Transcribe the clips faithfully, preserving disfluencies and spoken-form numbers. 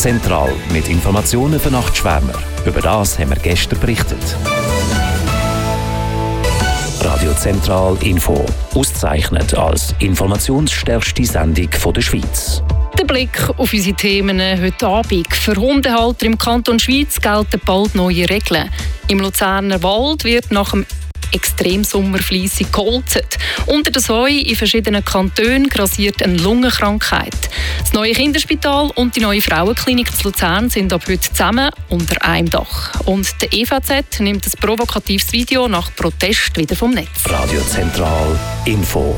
Zentral mit Informationen für Nachtschwärmer. Über das haben wir gestern berichtet. Radio Zentral Info, ausgezeichnet als informationsstärkste Sendung der Schweiz. Der Blick auf unsere Themen heute Abend. Für Hundehalter im Kanton Schweiz gelten bald neue Regeln. Im Luzerner Wald wird nach dem Extremsommer fleissig geholzt. Unter den Säuen in verschiedenen Kantonen grassiert eine Lungenkrankheit. Das neue Kinderspital und die neue Frauenklinik zu Luzern sind ab heute zusammen unter einem Dach. Und der E V Z nimmt ein provokatives Video nach Protest wieder vom Netz. Radio Zentral Info.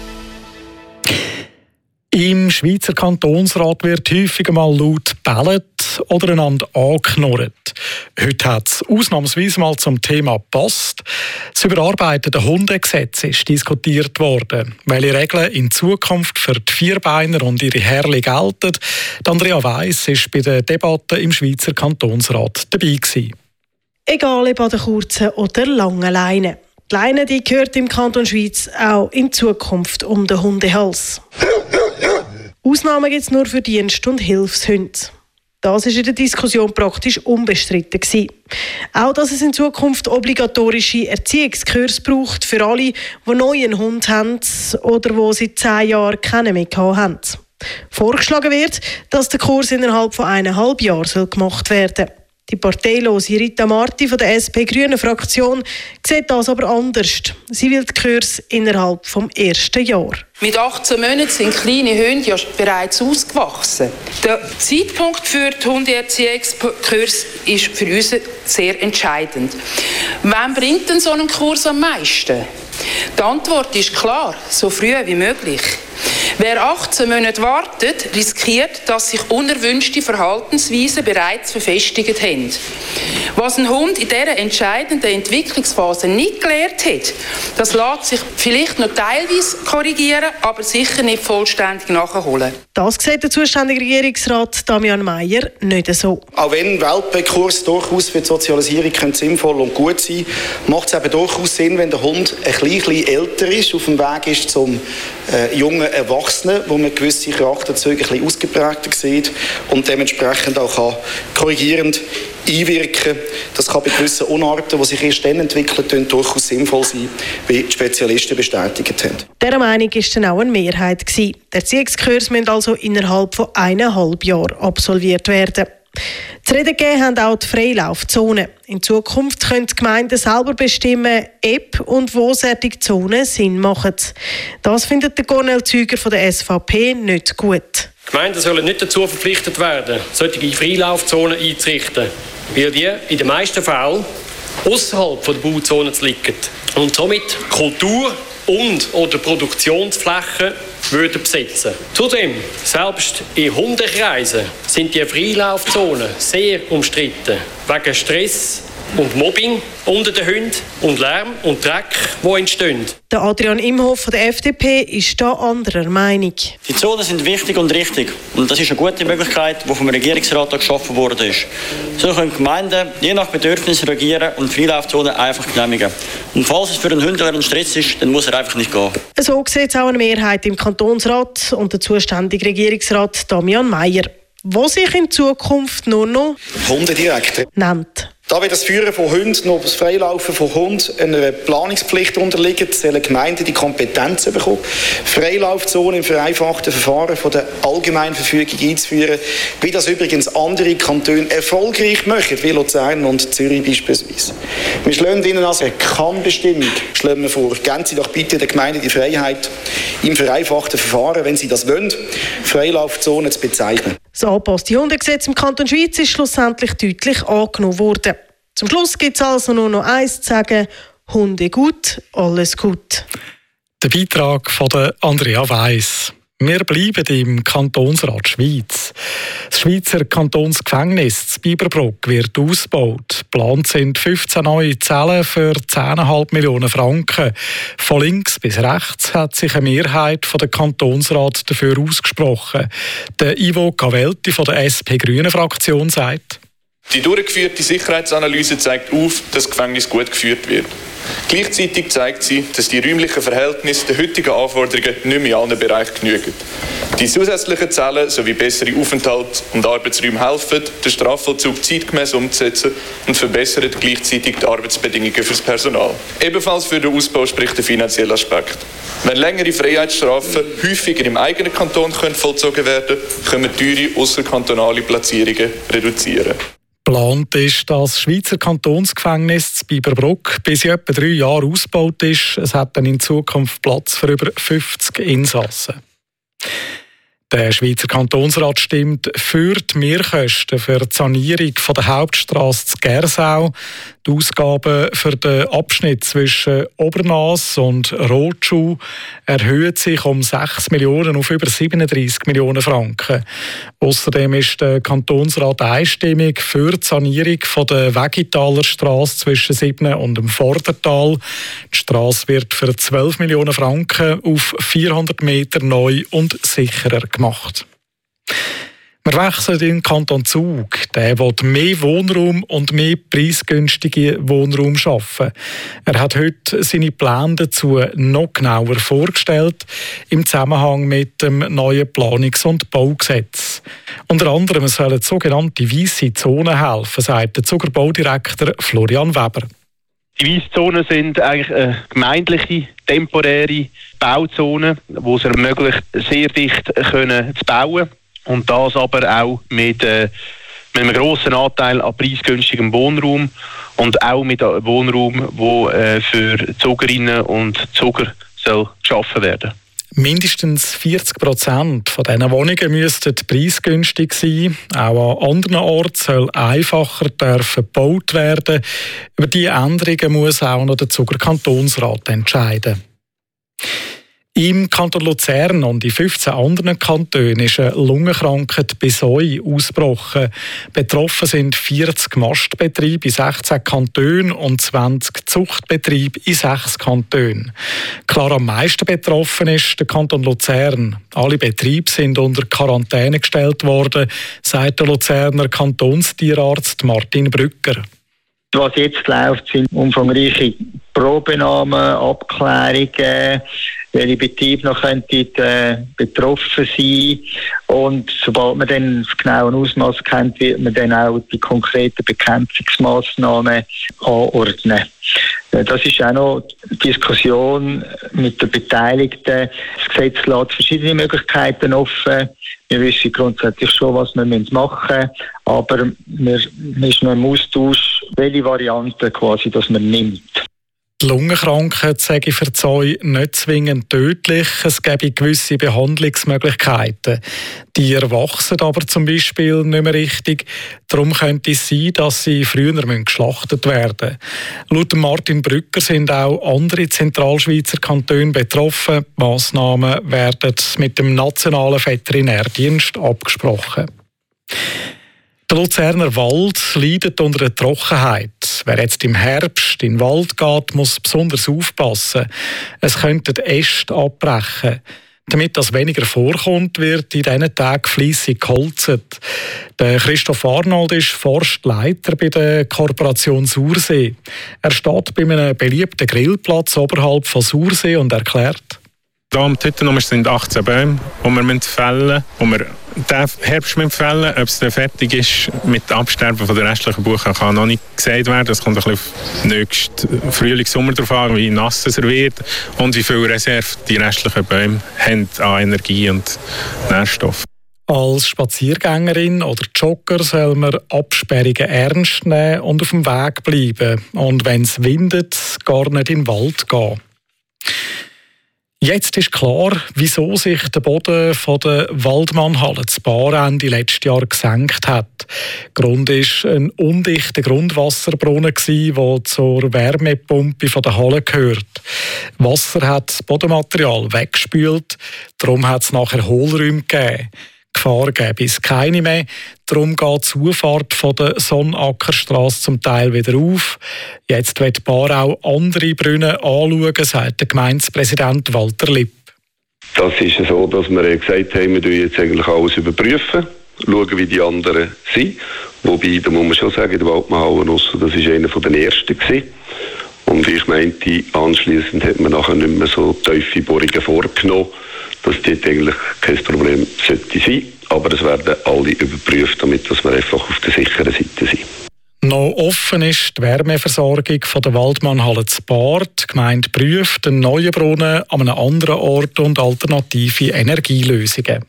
Im Schweizer Kantonsrat wird häufig mal laut gebellt oder einander angeknurrt. Heute hat es ausnahmsweise mal zum Thema Post. Das überarbeitete Hundegesetz ist diskutiert worden, welche Regeln in Zukunft für die Vierbeiner und ihre Herrchen gelten. Andrea Weiss war bei der Debatte im Schweizer Kantonsrat dabei gewesen. Egal ob an der kurzen oder langen Leine. Die Leine die gehört im Kanton Schweiz auch in Zukunft um den Hundehals. Ausnahmen gibt es nur für Dienst- und Hilfshunde. Das war in der Diskussion praktisch unbestritten gewesen. Auch, dass es in Zukunft obligatorische Erziehungskurse braucht für alle, die neu einen Hund haben oder die seit zehn Jahren keinen mehr haben. Vorgeschlagen wird, dass der Kurs innerhalb von eineinhalb Jahren gemacht werden soll. Die parteilose Rita Marti von der S P-Grünen-Fraktion sieht das aber anders. Sie will die Kurse innerhalb des ersten Jahres. Mit achtzehn Monaten sind kleine Hunde ja bereits ausgewachsen. Der Zeitpunkt für die Hundeerziehungskurs ist für uns sehr entscheidend. Wann bringt denn so ein Kurs am meisten? Die Antwort ist klar, so früh wie möglich. Wer achtzehn Monate wartet, riskiert, dass sich unerwünschte Verhaltensweisen bereits verfestigt haben. Was ein Hund in dieser entscheidenden Entwicklungsphase nicht gelernt hat, das lässt sich vielleicht noch teilweise korrigieren, aber sicher nicht vollständig nachholen. Das sieht der zuständige Regierungsrat Damian Meier nicht so. Auch wenn Welpenkurse durchaus für die Sozialisierung sinnvoll und gut sein können, macht es eben durchaus Sinn, wenn der Hund ein bisschen älter ist, auf dem Weg ist zum äh, jungen Erwachsenen, wo man gewisse Charakterzüge ein bisschen ausgeprägter sieht und dementsprechend auch kann korrigierend einwirken. Das kann bei gewissen Unarten, die sich erst dann entwickeln, durchaus sinnvoll sein, wie die Spezialisten bestätigt haben. Dieser Meinung war dann auch eine Mehrheit. Die Erziehungskurse müssen also innerhalb von eineinhalb Jahren absolviert werden. Zu reden gegeben haben auch die Freilaufzonen. In Zukunft können die Gemeinden selber bestimmen, ob und wo solche Zonen Sinn machen. Das findet der Cornel Züger von der S V P nicht gut. Gemeinden sollen nicht dazu verpflichtet werden, solche Freilaufzonen einzurichten, weil die in den meisten Fällen außerhalb der Bauzone liegen und somit Kultur- und oder Produktionsflächen würden besetzen. Zudem, selbst in Hundekreisen sind die Freilaufzonen sehr umstritten, wegen Stress und Mobbing unter den Hunden und Lärm und Dreck, die entstehen. Der Adrian Imhoff von der F D P ist da anderer Meinung. Die Zonen sind wichtig und richtig. Und das ist eine gute Möglichkeit, die vom Regierungsrat geschaffen worden ist. So können Gemeinden je nach Bedürfnis reagieren und Freilaufzonen einfach genehmigen. Und falls es für einen Hund ein Stress ist, dann muss er einfach nicht gehen. So sieht es auch eine Mehrheit im Kantonsrat und der zuständige Regierungsrat Damian Meier, der sich in Zukunft nur noch Hundedirektor nennt. Da wird das Führen von Hunden und das Freilaufen von Hunden einer Planungspflicht unterliegen, sollen Gemeinden die Kompetenz bekommen, Freilaufzonen im vereinfachten Verfahren von der Allgemeinverfügung einzuführen, wie das übrigens andere Kantone erfolgreich machen, wie Luzern und Zürich beispielsweise. Wir schlagen Ihnen also eine Kann-Bestimmung schlagen wir vor. Geben Sie doch bitte der Gemeinde die Freiheit, im vereinfachten Verfahren, wenn sie das wollen, Freilaufzonen zu bezeichnen. Das angepasste Hundegesetz im Kanton Schweiz ist schlussendlich deutlich angenommen worden. Zum Schluss gibt es also nur noch eins zu sagen: Hunde gut, alles gut. Der Beitrag von der Andrea Weiss. Wir bleiben im Kantonsrat Schweiz. Das Schweizer Kantonsgefängnis in Biberbrock wird ausgebaut. Geplant sind fünfzehn neue Zellen für zehn Komma fünf Millionen Franken. Von links bis rechts hat sich eine Mehrheit von der Kantonsrat dafür ausgesprochen. Der Ivo Cavelti von der S P-Grünen-Fraktion sagt: Die durchgeführte Sicherheitsanalyse zeigt auf, dass das Gefängnis gut geführt wird. Gleichzeitig zeigt sie, dass die räumlichen Verhältnisse den heutigen Anforderungen nicht mehr in allen Bereichen genügen. Die zusätzlichen Zellen sowie bessere Aufenthalt- und Arbeitsräume helfen, den Strafvollzug zeitgemäß umzusetzen und verbessern gleichzeitig die Arbeitsbedingungen für das Personal. Ebenfalls für den Ausbau spricht der finanzielle Aspekt. Wenn längere Freiheitsstrafen häufiger im eigenen Kanton vollzogen werden können, können wir teure ausserkantonale Platzierungen reduzieren. Geplant ist, dass das Schweizer Kantonsgefängnis zu Biberbruck bis in etwa drei Jahren ausgebaut ist. Es hat dann in Zukunft Platz für über fünfzig Insassen. Der Schweizer Kantonsrat stimmt für die Mehrkosten für die Sanierung von der Hauptstrasse zu Gersau. Die Ausgaben für den Abschnitt zwischen Obernas und Rotschuh erhöhen sich um sechs Millionen auf über siebenunddreissig Millionen Franken. Außerdem ist der Kantonsrat einstimmig für die Sanierung von der Wegitaler Strasse zwischen Sibnen und dem Vordertal. Die Strasse wird für zwölf Millionen Franken auf vierhundert Meter neu und sicherer gemacht. Wir wechseln in den Kanton Zug. Der will mehr Wohnraum und mehr preisgünstige Wohnraum schaffen. Er hat heute seine Pläne dazu noch genauer vorgestellt im Zusammenhang mit dem neuen Planungs- und Baugesetz. Unter anderem sollen sogenannte weisse Zonen helfen, sagt der Zuger Baudirektor Florian Weber. Die Weisszonen sind eigentlich eine gemeindliche, temporäre Bauzone, die es ermöglicht, sehr dicht können zu bauen. Und das aber auch mit, äh, mit einem grossen Anteil an preisgünstigem Wohnraum und auch mit einem Wohnraum, der äh, für Zugerinnen und Zuger soll geschaffen werden. Mindestens vierzig Prozent von diesen Wohnungen müssten preisgünstig sein. Auch an anderen Orten soll einfacher dürfen gebaut werden. Über diese Änderungen muss auch noch der Zuger Kantonsrat entscheiden. Im Kanton Luzern und in fünfzehn anderen Kantonen ist eine Lungenkrankheit bei Säuen ausgebrochen. Betroffen sind vierzig Mastbetriebe in sechzehn Kantonen und zwanzig Zuchtbetriebe in sechs Kantonen. Klar am meisten betroffen ist der Kanton Luzern. Alle Betriebe sind unter Quarantäne gestellt worden, sagt der Luzerner Kantonstierarzt Martin Brücker. Was jetzt läuft, sind umfangreiche Probenahmen, Abklärungen, welche Betriebe noch könnten, äh, betroffen sein. Und sobald man dann das genaue Ausmaß kennt, wird man dann auch die konkreten Bekämpfungsmaßnahmen anordnen. Äh, das ist auch noch die Diskussion mit den Beteiligten. Das Gesetz lässt verschiedene Möglichkeiten offen. Wir wissen grundsätzlich schon, was wir machen müssen, aber wir sind noch im Austausch, welche Variante quasi, dass man nimmt. Die Lungenkrankheit sei für die Säue nicht zwingend tödlich. Es gäbe gewisse Behandlungsmöglichkeiten. Die wachsen aber zum Beispiel nicht mehr richtig. Darum könnte es sein, dass sie früher geschlachtet werden müssen. Laut Martin Brücker sind auch andere Zentralschweizer Kantone betroffen. Die Massnahmen werden mit dem Nationalen Veterinärdienst abgesprochen. Der Luzerner Wald leidet unter der Trockenheit. Wer jetzt im Herbst in den Wald geht, muss besonders aufpassen. Es könnten die Äste abbrechen. Damit das weniger vorkommt, wird in diesen Tagen fleissig geholzt. Der Christoph Arnold ist Forstleiter bei der Korporation Sursee. Er steht bei einem beliebten Grillplatz oberhalb von Sursee und erklärt: Hier am Tüttenummer sind achtzehn Bäume, die wir fällen müssen. Wir diesen Herbst fällen. Ob es dann fertig ist mit dem Absterben von der restlichen Buche, kann noch nicht gesagt werden. Das kommt ein bisschen auf nächsten Frühling, Sommer darauf an, wie nass es wird und wie viel Reserve die restlichen Bäume haben an Energie und Nährstoffen. Als Spaziergängerin oder Jogger soll man Absperrungen ernst nehmen und auf dem Weg bleiben. Und wenn es windet, gar nicht in den Wald gehen. Jetzt ist klar, wieso sich der Boden von der Waldmannhalle zu Baarende letztes Jahr gesenkt hat. Grund war ein undichter Grundwasserbrunnen, der zur Wärmepumpe von der Halle gehört. Wasser hat das Bodenmaterial weggespült, darum hat es nachher Hohlräume gegeben. Gefahr gäbe es keine mehr. Darum geht die Zufahrt von der Sonnackerstrasse zum Teil wieder auf. Jetzt wird Baar auch andere Brunnen anschauen, sagt der Gemeindepräsident Walter Lipp. Das ist so, dass wir gesagt haben, wir überprüfen jetzt eigentlich alles überprüfen. schauen, wie die anderen sind. Wobei, da muss man schon sagen, der Waldmann Hauenusser, das war einer von den ersten gewesen. Und ich meinte, anschliessend hat man nachher nicht mehr so tiefe Bohrungen vorgenommen, dass dort eigentlich kein Problem sollte sein. Aber es werden alle überprüft, damit wir einfach auf der sicheren Seite sind. Noch offen ist die Wärmeversorgung von der Waldmannhalle zu Bad. Die Gemeinde prüft einen neuen Brunnen an einem anderen Ort und alternative Energielösungen.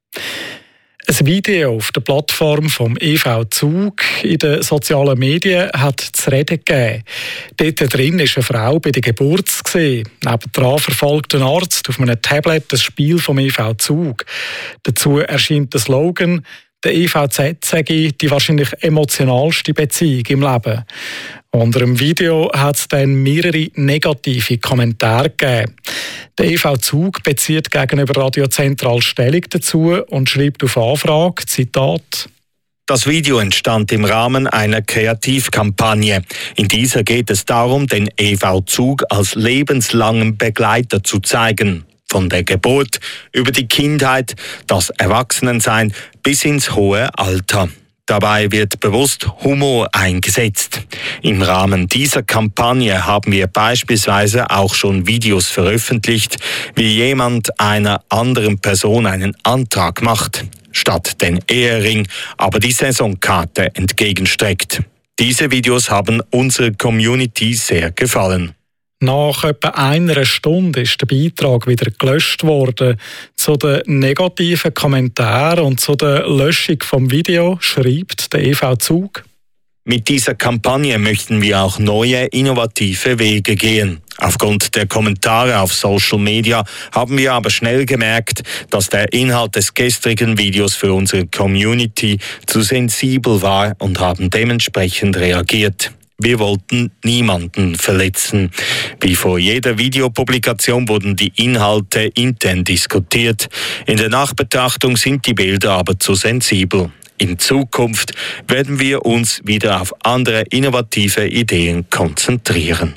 Ein Video auf der Plattform vom E V Zug in den sozialen Medien hat zu reden gegeben. Dort drin war eine Frau bei der Geburt. Nebendran verfolgt ein Arzt auf einem Tablet das Spiel vom E V Zug. Dazu erscheint der Slogan: Der E V Z sage die wahrscheinlich emotionalste Beziehung im Leben. Unter dem Video hat es dann mehrere negative Kommentare gegeben. Der E V Zug bezieht gegenüber Radio Zentral Stellung dazu und schreibt auf Anfrage, Zitat: Das Video entstand im Rahmen einer Kreativkampagne. In dieser geht es darum, den E V Zug als lebenslangen Begleiter zu zeigen. Von der Geburt über die Kindheit, das Erwachsenensein bis ins hohe Alter. Dabei wird bewusst Humor eingesetzt. Im Rahmen dieser Kampagne haben wir beispielsweise auch schon Videos veröffentlicht, wie jemand einer anderen Person einen Antrag macht, statt den Ehering aber die Saisonkarte entgegenstreckt. Diese Videos haben unserer Community sehr gefallen. Nach etwa einer Stunde ist der Beitrag wieder gelöscht worden. Zu den negativen Kommentaren und zu der Löschung vom Video schreibt der E V Zug: Mit dieser Kampagne möchten wir auch neue, innovative Wege gehen. Aufgrund der Kommentare auf Social Media haben wir aber schnell gemerkt, dass der Inhalt des gestrigen Videos für unsere Community zu sensibel war und haben dementsprechend reagiert. Wir wollten niemanden verletzen. Wie vor jeder Videopublikation wurden die Inhalte intern diskutiert. In der Nachbetrachtung sind die Bilder aber zu sensibel. In Zukunft werden wir uns wieder auf andere innovative Ideen konzentrieren.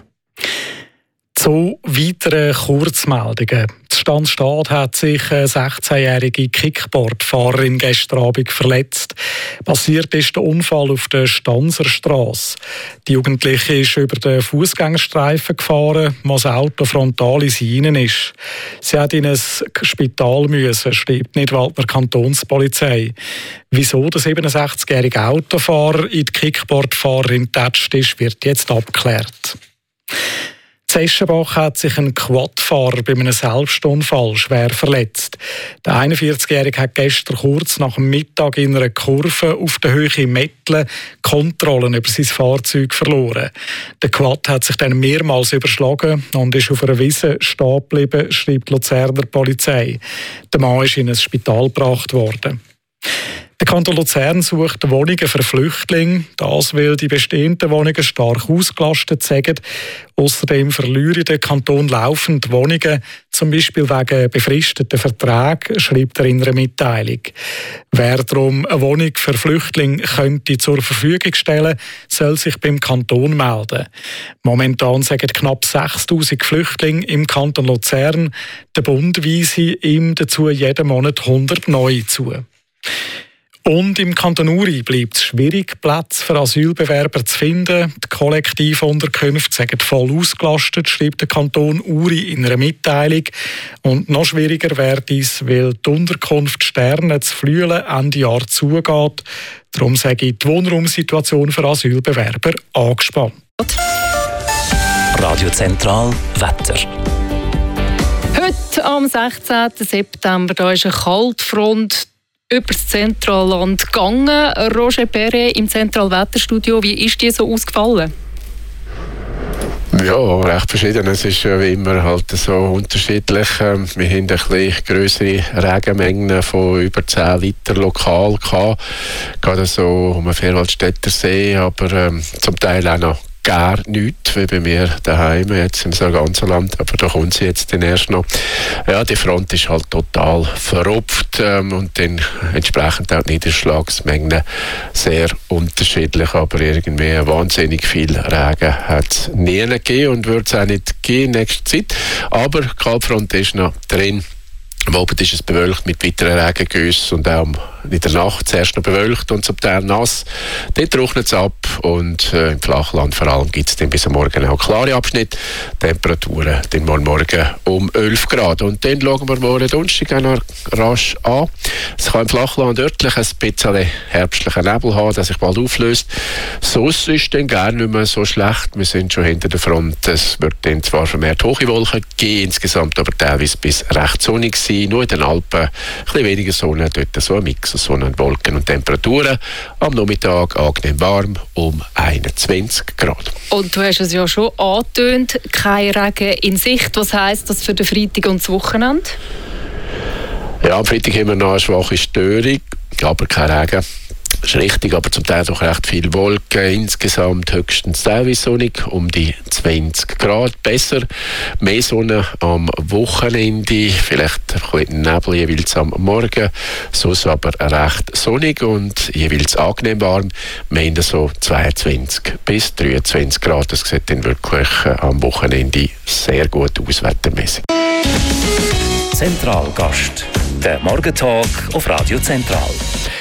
Zu weiteren Kurzmeldungen. Die Stanzstadt hat sich eine sechzehnjährige Kickboardfahrerin gestern Abend verletzt. Passiert ist der Unfall auf der Stanzerstrasse. Die Jugendliche ist über den Fußgängerstreifen gefahren, als das Auto frontal in sie hinein ist. Sie hat in ein Spital müssen, schreibt Nidwaldner Kantonspolizei. Wieso der siebenundsechzigjährige Autofahrer in die Kickboardfahrerin getatscht ist, wird jetzt abgeklärt. In Eschenbach hat sich ein Quadfahrer bei einem Selbstunfall schwer verletzt. Der einundvierzigjährige hat gestern kurz nach dem Mittag in einer Kurve auf der Höhe Mettlen Kontrollen über sein Fahrzeug verloren. Der Quad hat sich dann mehrmals überschlagen und ist auf einer Wiese stehen geblieben, schreibt die Luzerner Polizei. Der Mann ist in ein Spital gebracht worden. Der Kanton Luzern sucht Wohnungen für Flüchtlinge. Das, weil die bestehenden Wohnungen stark ausgelastet sind. Außerdem verliere der Kanton laufend Wohnungen, zum Beispiel wegen befristeten Verträgen, schreibt er in einer Mitteilung. Wer darum eine Wohnung für Flüchtlinge könnte zur Verfügung stellen, soll sich beim Kanton melden. Momentan sagen knapp sechstausend Flüchtlinge im Kanton Luzern. Der Bund weise ihm dazu jeden Monat hundert neu zu. Und im Kanton Uri bleibt es schwierig, Plätze für Asylbewerber zu finden. Die Kollektivunterkünfte sind voll ausgelastet, schreibt der Kanton Uri in einer Mitteilung. Und noch schwieriger wird es, weil die Unterkunft Sterne zu Flüelen Ende Jahr zugeht. Darum sage ich die Wohnraumsituation für Asylbewerber angespannt. Radio Zentral Wetter. Heute am sechzehnten September da ist eine Kaltfront über das Zentralland gegangen. Roger Perret im Zentralwetterstudio, wie ist die so ausgefallen? Ja, recht verschieden. Es ist wie immer halt so unterschiedlich. Wir haben ein bisschen grössere Regenmengen von über zehn Liter lokal gehabt. Gerade so um den Vierwaldstätter See, aber ähm, zum Teil auch noch gar nichts, wie bei mir daheim jetzt im so ganzen Land, aber da kommt sie jetzt dann erst noch. Ja, die Front ist halt total verrupft ähm, und dann entsprechend auch die Niederschlagsmengen sehr unterschiedlich, aber irgendwie wahnsinnig viel Regen hat es nie gegeben und wird es auch nicht geben in nächster Zeit, aber die Kaltfront ist noch drin. Am Abend ist es bewölkt mit weiteren Regengüssen und auch am in der Nacht zuerst noch bewölkt und zum Teil nass. Dann trocknet es ab und äh, im Flachland vor allem gibt es dann bis am Morgen auch klare Abschnitte. Temperaturen dann morgen Morgen um elf Grad. Und dann schauen wir morgen Donnerstag auch noch rasch an. Es kann im Flachland örtlich ein bisschen herbstlichen Nebel haben, der sich bald auflöst. Sonst ist dann gar nicht mehr so schlecht. Wir sind schon hinter der Front. Es wird dann zwar vermehrt hohe Wolken geben, insgesamt aber teilweise bis recht sonnig sein. Nur in den Alpen ein bisschen weniger Sonne, dort so ein Mix aus Sonne, Wolken und Temperaturen. Am Nachmittag angenehm warm um einundzwanzig Grad. Und du hast es ja schon angetönt, kein Regen in Sicht. Was heisst das für den Freitag und das Wochenende? Ja, am Freitag haben wir noch eine schwache Störung, aber kein Regen. Das ist richtig, aber zum Teil doch recht viel Wolken. Insgesamt höchstens teilweise sonnig, um die zwanzig Grad. Besser, mehr Sonne am Wochenende, vielleicht ein bisschen Nebel jeweils am Morgen. Sonst aber recht sonnig und jeweils angenehm warm. Wir haben so zweiundzwanzig bis dreiundzwanzig Grad. Das sieht dann wirklich am Wochenende sehr gut aus, wettermäßig. Zentralgast, der Morgentag auf Radio Zentral.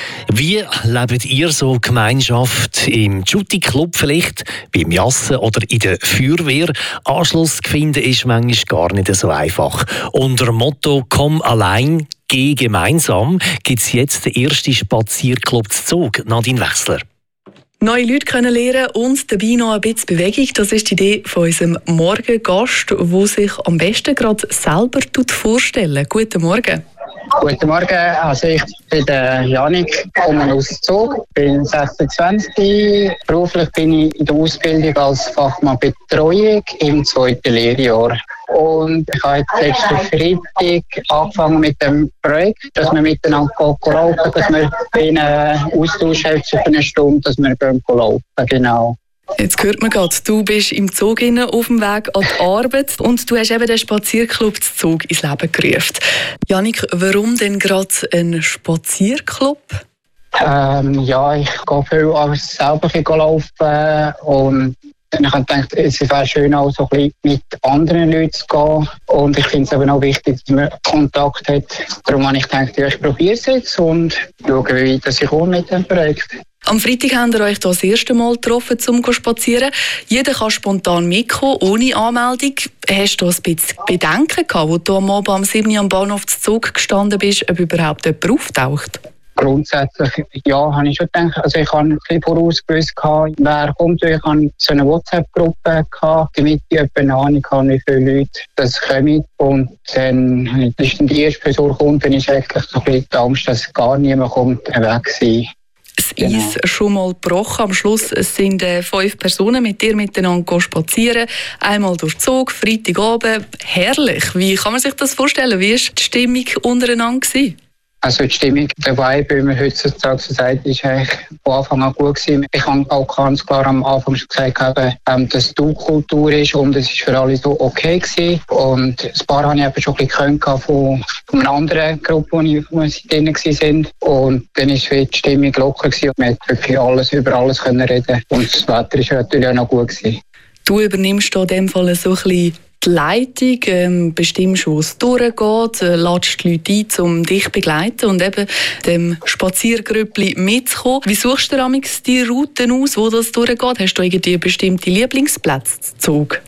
Wie lebt ihr so Gemeinschaft im Jutti-Club vielleicht, beim Jassen oder in der Feuerwehr? Anschluss zu finden ist manchmal gar nicht so einfach. Unter dem Motto «Komm allein, geh gemeinsam» gibt es jetzt den ersten Spazierclub zu Zug. Nadine Wechsler. Neue Leute kennenlernen und dabei noch ein bisschen Bewegung. Das ist die Idee von unserem Morgengast, der sich am besten gerade selber vorstellen. Guten Morgen. Guten Morgen, also ich bin der Janik, komme aus Zug, bin sechsundzwanzig. Beruflich bin ich in der Ausbildung als Fachmann Betreuung im zweiten Lehrjahr. Und ich habe jetzt letzten Freitag angefangen mit dem Projekt, dass wir miteinander laufen, dass wir einen Austausch haben für eine Stunde, dass wir laufen, genau. Jetzt hört man gerade, du bist im Zug auf dem Weg an die Arbeit und du hast eben den Spazierclub Zug ins Leben gerufen. Janik, warum denn gerade ein Spazierclub? Ähm, ja, ich gehe viel als selber laufen und ich habe gedacht, es wäre schön, auch so ein bisschen mit anderen Leuten zu gehen. Und ich finde es aber auch wichtig, dass man Kontakt hat. Darum habe ich gedacht, ja, ich probiere es jetzt und schaue, wie weit ich komme mit dem Projekt. Am Freitag habt ihr euch das erste Mal getroffen, um zu spazieren. Jeder kann spontan mitkommen, ohne Anmeldung. Hast du ein bisschen Bedenken gehabt, als du am Abend am sieben Uhr am Bahnhof zu Zug gestanden bist, ob überhaupt jemand auftaucht? Grundsätzlich ja, habe ich schon gedacht. Also ich habe ein bisschen vorausgewusst, wer kommt. Ich hatte so eine WhatsApp-Gruppe, damit ich eine Ahnung habe, wie viele Leute das kommen. Und dann, das ist dann die erste Person kommt, dann ist eigentlich so ein bisschen die Angst, dass gar niemand kommt, weg sein. Das Eis genau. Schon mal gebrochen. Am Schluss sind äh, fünf Personen mit dir miteinander spazieren. Einmal durch den Zug, Freitagabend. Herrlich. Wie kann man sich das vorstellen? Wie war die Stimmung untereinander gewesen? Also die Stimmung dabei, wie man heutzutage so sagt, ist eigentlich von Anfang an gut gewesen. Ich habe auch ganz klar am Anfang schon gesagt, ähm, dass es Du-Kultur ist und es ist für alle so okay gewesen. Und ein paar habe ich eben schon ein bisschen von, von einer anderen Gruppe, wo ich, wo sie drin waren. Und dann war die Stimmung locker gewesen und man konnte wirklich alles, über alles können reden. Und das Wetter war natürlich auch noch gut gewesen. Du übernimmst in diesem Fall so ein bisschen die Leitung, ähm, bestimmst, wo es durchgeht, äh, lädst die Leute ein, um dich zu begleiten und eben dem Spaziergrüppli mitzukommen. Wie suchst du amigs die Routen aus, wo das durchgeht? Hast du irgendwie bestimmte Lieblingsplätze zu Zug?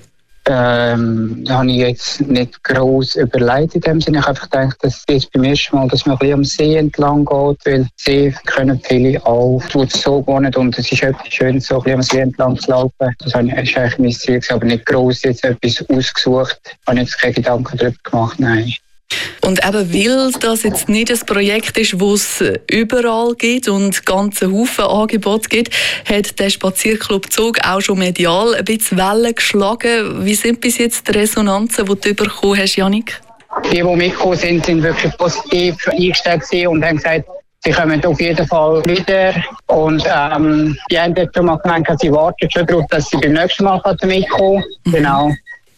Ähm, da habe ich jetzt nicht gross überlegt in dem Sinne. Ich habe einfach gedacht, das ist beim ersten Mal, dass man ein bisschen am See entlang geht, weil See können viele auch zu Zug wohnen und es ist etwas Schönes, so ein bisschen am See entlang zu laufen. Das ist eigentlich mein Ziel, aber nicht gross jetzt etwas ausgesucht. Ich habe jetzt keine Gedanken darüber gemacht, nein. Und eben, weil das jetzt nicht ein Projekt ist, wo es überall gibt und ganze Haufen Angebote gibt, hat der Spazierclub Zug auch schon medial ein bisschen Wellen geschlagen. Wie sind bis jetzt die Resonanzen, die du bekommen hast, Janik? Die, die mitgekommen sind, sind wirklich positiv eingestellt und haben gesagt, sie kommen auf jeden Fall wieder. Und ähm, die haben jetzt schon mal gemeint, sie warten schon darauf, dass sie beim nächsten Mal mitkommen können. Mhm. Genau.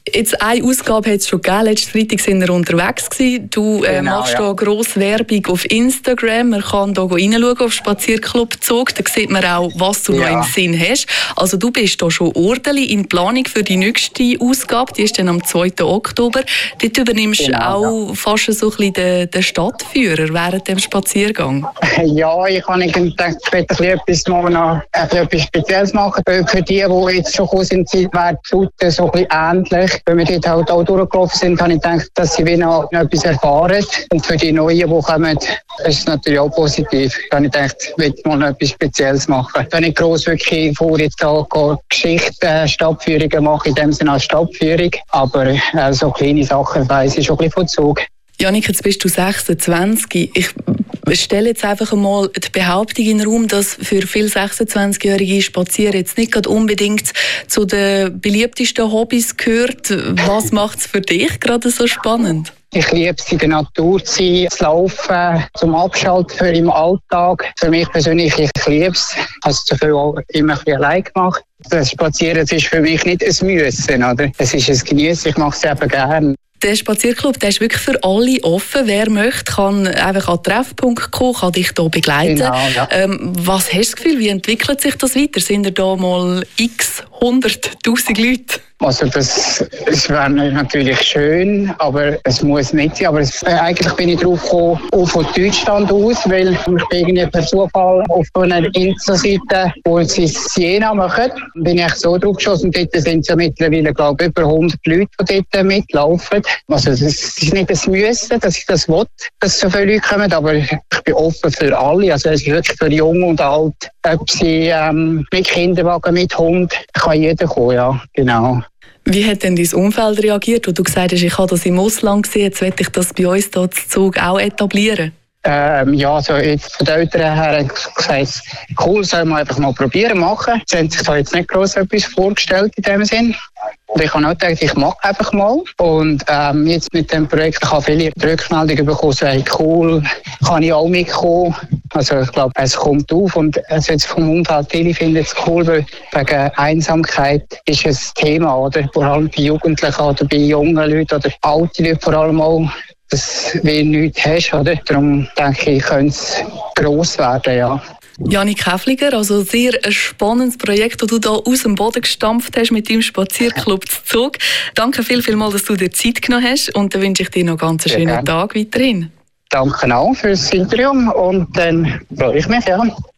Jetzt eine Ausgabe hat es schon gegeben. Letzten Freitag sind wir unterwegs gewesen. Du äh, genau, machst ja. hier grosse Werbung auf Instagram. Man kann hier reinschauen auf Spazierclub Zug. Da sieht man auch, was du ja. noch im Sinn hast. Also du bist hier schon ordentlich in Planung für die nächste Ausgabe. Die ist dann am zweiten Oktober. Dort übernimmst du genau, auch ja. fast so ein bisschen den, den Stadtführer während dem Spaziergang. Ja, ich habe gedacht, ich möchte etwas, mal noch, etwas Spezielles machen. Für die, die jetzt schon gekommen sind, wäre die Route so ein bisschen ähnlich. Wenn wir dort halt auch durchgelaufen sind, habe ich gedacht, dass sie wie noch etwas erfahren. Und für die Neuen, die kommen, ist es natürlich auch positiv. Da habe ich gedacht, ich will mal noch etwas Spezielles machen. Wenn ich gross wirklich vor jetzt da Geschichten, Stadtführungen mache, in dem Sinne als Stadtführung. Aber äh, so kleine Sachen weiss ich schon ein bisschen von Zug. Janik, jetzt bist du sechsundzwanzig. Ich stelle jetzt einfach einmal die Behauptung in den Raum, dass für viele sechsundzwanzigjährige Spazieren jetzt nicht gerade unbedingt zu den beliebtesten Hobbys gehört. Was macht es für dich gerade so spannend? Ich liebe es, in der Natur zu sein, zu laufen, zum Abschalten für im Alltag. Für mich persönlich, ich liebe es. Ich habe es zu viel auch immer ein bisschen allein gemacht. Das Spazieren das ist für mich nicht ein Müssen, oder? Es ist ein Genießen, ich mache es eben gerne. Der Spazierclub der ist wirklich für alle offen. Wer möchte, kann einfach an den Treffpunkt kommen, kann dich hier begleiten. Genau, ja. ähm, was hast du das Gefühl, wie entwickelt sich das weiter? Sind da mal x hunderttausend Leute? Also das, das wäre natürlich schön, aber es muss nicht sein. Aber es, äh, eigentlich bin ich drauf gekommen, auch von Deutschland aus, weil ich bin irgendwie per Zufall auf einer Insta-Seite, wo sie Siena machen, bin ich so drauf geschossen. Und dort sind ja mittlerweile, glaube ich, über hundert Leute, die dort mitlaufen. Also das ist nicht das Müssen, dass ich das will, dass so viele Leute kommen, aber ich bin offen für alle. Also es ist wirklich für Jung und Alt, ob sie ähm, mit Kinderwagen, mit Hund, kann jeder kommen, ja, genau. Wie hat denn dein Umfeld reagiert, wo du gesagt hast, ich habe das im Ausland gesehen, jetzt will ich das bei uns hier zu Zug auch etablieren? Ähm, ja, also jetzt von den Eltern her haben gesagt, cool, sollen wir einfach mal probieren, machen. Sie haben sich da jetzt nicht gross etwas vorgestellt in dem Sinn. Und ich habe auch gedacht, ich mache einfach mal. Und ähm, jetzt mit dem Projekt, ich habe viele Rückmeldungen bekommen, sagen, cool, kann ich auch mitkommen. Also ich glaube, es kommt auf und es jetzt vom Umfeld, viele finden es cool, weil wegen Einsamkeit ist ein Thema, oder? Vor allem bei Jugendlichen oder bei jungen Leuten oder alten Leuten vor allem auch, dass du nichts hast, oder? Darum denke ich, könnte es gross werden, ja. Janik Häfliger, also sehr ein spannendes Projekt, das du da aus dem Boden gestampft hast mit deinem Spazierclub zu Zug. Danke viel, viel mal, dass du dir Zeit genommen hast und dann wünsche ich dir noch ganz einen schönen ja, Tag weiterhin. Danke auch fürs Interview und dann freue ich mich, ja.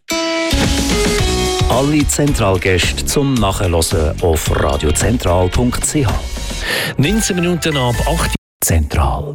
Alle Zentralgäste zum Nachhören auf radiozentral punkt c h. neunzehn Minuten ab acht Uhr. Zentral.